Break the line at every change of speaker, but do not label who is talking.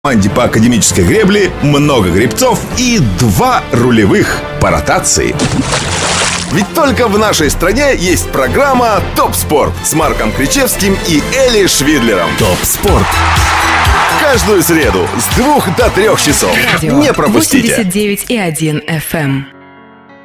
команде по академической гребле много гребцов и 2 рулевых по ротации. Ведь только в нашей стране есть программа «Топ Спорт» с Марком Кричевским и Эли Швидлером.
Топ Спорт.
Каждую среду с 2 до 3 часов.
Радио
Не пропустите.
89,1 FM.